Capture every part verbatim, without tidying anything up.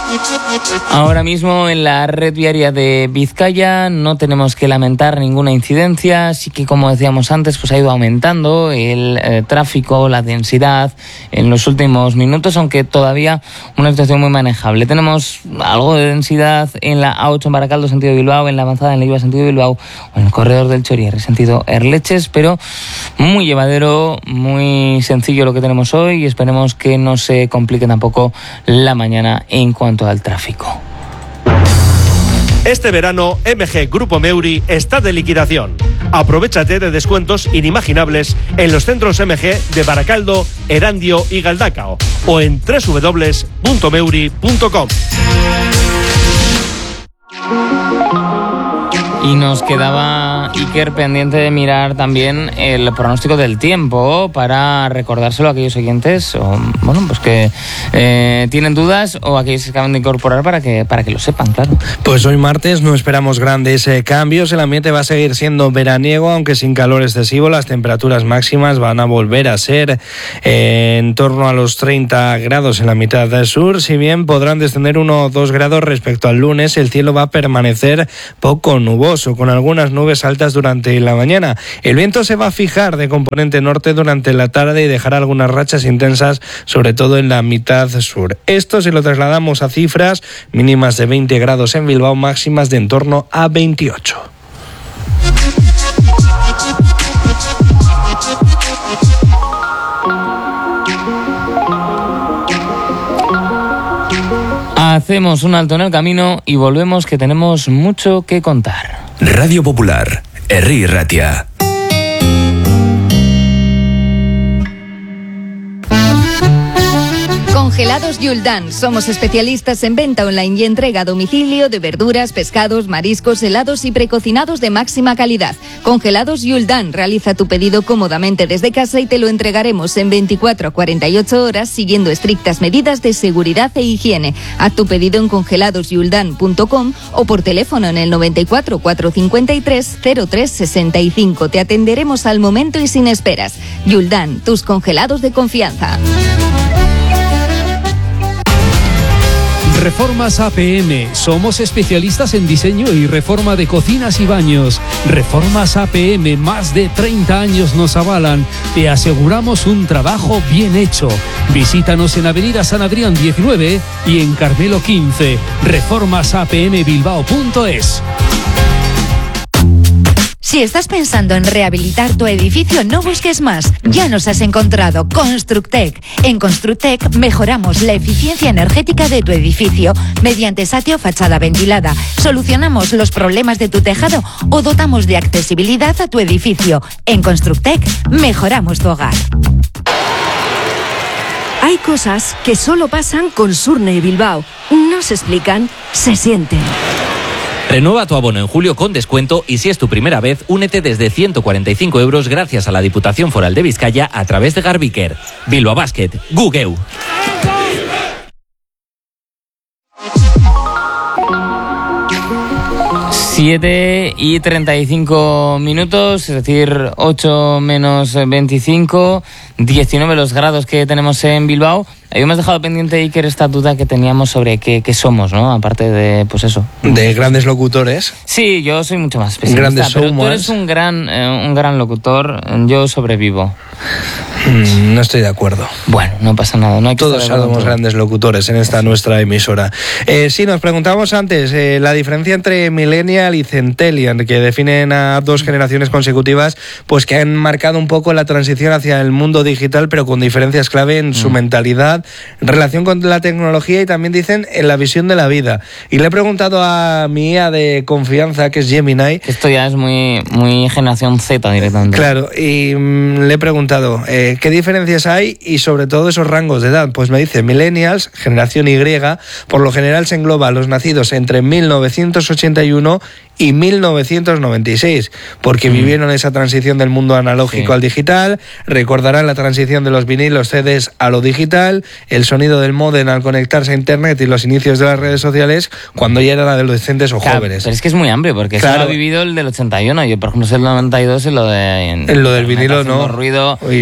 Ahora mismo en la red viaria de Vizcaya no tenemos que lamentar ninguna incidencia, sí que, como decíamos antes, pues ha ido aumentando el eh, tráfico, la densidad en los últimos minutos, aunque todavía una situación muy manejable. Tenemos algo de densidad en la A ocho en Baracaldo, sentido Bilbao, en la avanzada en Leiva, sentido Bilbao, o en el corredor del Chorierre, sentido Erleches, pero muy llevadero, muy sencillo lo que tenemos hoy, y esperemos que no se complique tampoco la mañana en cuanto al tráfico. Este verano, M G Grupo Meuri está de liquidación. Aprovéchate de descuentos inimaginables en los centros M G de Baracaldo, Erandio y Galdacao o en doble u doble u doble u punto meuri punto com. Y nos quedaba, Iker, pendiente de mirar también el pronóstico del tiempo para recordárselo a aquellos oyentes, o, bueno, pues que eh, tienen dudas, o aquellos que acaban de incorporar para que, para que lo sepan, claro. Pues hoy martes no esperamos grandes eh, cambios. El ambiente va a seguir siendo veraniego, aunque sin calor excesivo. Las temperaturas máximas van a volver a ser eh, en torno a los treinta grados en la mitad del sur. Si bien podrán descender uno o dos grados respecto al lunes, el cielo va a permanecer poco nuboso, con algunas nubes altas durante la mañana. El viento se va a fijar de componente norte durante la tarde y dejará algunas rachas intensas, sobre todo en la mitad sur. Esto, si lo trasladamos a cifras, mínimas de veinte grados en Bilbao, máximas de en torno a veintiocho. Hacemos un alto en el camino y volvemos, que tenemos mucho que contar. Radio Popular, Herri Ratia. Congelados Yuldan. Somos especialistas en venta online y entrega a domicilio de verduras, pescados, mariscos, helados y precocinados de máxima calidad. Congelados Yuldan. Realiza tu pedido cómodamente desde casa y te lo entregaremos en veinticuatro a cuarenta y ocho horas siguiendo estrictas medidas de seguridad e higiene. Haz tu pedido en congelados yuldan punto com o por teléfono en el noventa y cuatro, cuatrocientos cincuenta y tres, cero tres sesenta y cinco. Te atenderemos al momento y sin esperas. Yuldan, tus congelados de confianza. Reformas A P M. Somos especialistas en diseño y reforma de cocinas y baños. Reformas A P M, más de treinta años nos avalan. Te aseguramos un trabajo bien hecho. Visítanos en Avenida San Adrián diecinueve y en Carmelo quince. reformas a p m bilbao punto es. Si estás pensando en rehabilitar tu edificio, no busques más. Ya nos has encontrado. Constructec. En Constructec mejoramos la eficiencia energética de tu edificio mediante satio fachada ventilada. Solucionamos los problemas de tu tejado o dotamos de accesibilidad a tu edificio. En Constructec mejoramos tu hogar. Hay cosas que solo pasan con Surne Bilbao. No se explican, se sienten. Renueva tu abono en julio con descuento y si es tu primera vez, únete desde ciento cuarenta y cinco euros gracias a la Diputación Foral de Vizcaya a través de Garbiker. Bilbao Basket, Gugeu. siete y treinta y cinco minutos, es decir, ocho menos veinticinco, diecinueve los grados que tenemos en Bilbao. Habíamos dejado pendiente, Iker, esta duda que teníamos sobre qué, qué somos, ¿no? Aparte de, pues eso. De grandes locutores. Sí, yo soy mucho más especialista. Grandes pero showmans. tú eres un gran, eh, un gran locutor, yo sobrevivo. Mm, no estoy de acuerdo. Bueno, no pasa nada. No hay que Todos somos grandes locutores en esta nuestra emisora. Eh, sí, nos preguntábamos antes eh, la diferencia entre Millennial y Centennial, que definen a dos generaciones consecutivas, pues que han marcado un poco la transición hacia el mundo digital, pero con diferencias clave en su mm. mentalidad, relación con la tecnología y también dicen en la visión de la vida. Y le he preguntado a mi I A de confianza, que es Gemini. Esto ya es muy, muy generación Z directamente. Claro, y mm, le he preguntado eh, qué diferencias hay y sobre todo esos rangos de edad. Pues me dice, millennials, generación Y, por lo general se engloba a los nacidos entre mil novecientos ochenta y uno y mil novecientos noventa y seis, porque mm. vivieron esa transición del mundo analógico sí. al digital, recordarán la transición de los vinilos C Ds a lo digital, el sonido del módem al conectarse a internet y los inicios de las redes sociales cuando ya eran adolescentes o claro, jóvenes. Pero es que es muy amplio, porque claro. solo ha vivido el del ochenta y uno, yo por ejemplo soy el noventa y dos y lo de... En lo del vinilo no. Ruido, y el le... vinilo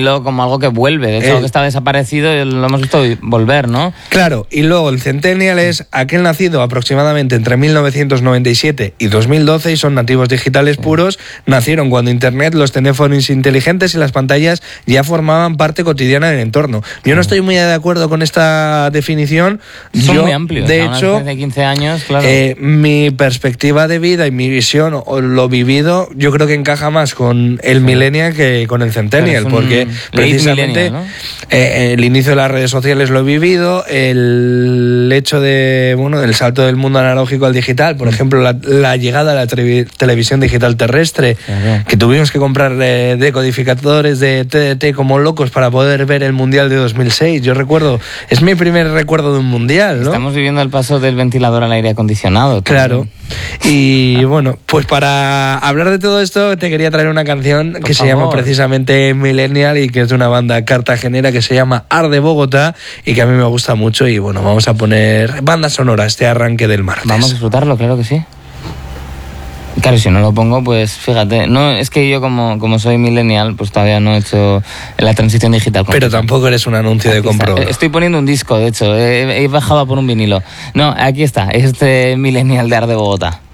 estilo como algo que vuelve. De hecho, Eh. algo que está desaparecido lo hemos visto volver, ¿no? Claro, y luego el Centennial es aquel nacido aproximadamente entre mil novecientos noventa y siete y dos mil doce y son nativos digitales puros. Nacieron cuando Internet, los teléfonos inteligentes y las pantallas ya formaban parte cotidiana del entorno. Yo no estoy muy de acuerdo con esta definición. Son Yo, muy amplios. de a una hecho, distancia de quince años, claro. eh, mi perspectiva de vida y mi visión o lo vivido, yo creo que encaja más con el Millennial que con el Centennial, Claro, es un porque late precisamente millennial, ¿no? eh, el inicio de las redes sociales lo he vivido, el hecho de bueno del salto del mundo analógico al digital, por ejemplo, la, la llegada a la televi- televisión digital terrestre, Claro. que tuvimos que comprar eh, decodificadores de T D T como locos para poder ver el Mundial de dos mil seis. Yo recuerdo, es mi primer recuerdo de un Mundial, ¿no? Estamos viviendo el paso del ventilador al aire acondicionado. Claro. Y bueno, pues para hablar de todo esto te quería traer una canción Por que se favor. llama precisamente Millennial y que es de una banda cartagenera que se llama Arde Bogotá y que a mí me gusta mucho y bueno, vamos a poner banda sonora este arranque del martes. Vamos a disfrutarlo, claro que sí. Claro, si no lo pongo, pues fíjate, no es que yo como, como soy millennial, pues todavía no he hecho la transición digital. Pero tampoco eres un anuncio de Aquí está. compro. Estoy poniendo un disco, de hecho, he, he bajado a por un vinilo. No, aquí está, este millennial de Arde Bogotá.